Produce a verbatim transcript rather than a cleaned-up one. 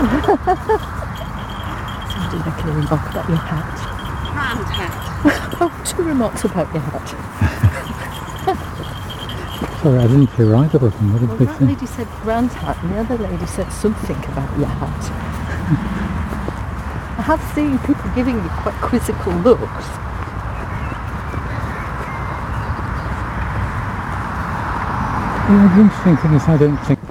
Somebody making a remark about your hat. Round hat. Oh, two remarks about your hat. Sorry, I didn't hear either of them. What did Well, they that say? lady said round hat and the other lady said something about your hat. I have seen people giving you quite quizzical looks. Yeah, the interesting thing is I don't think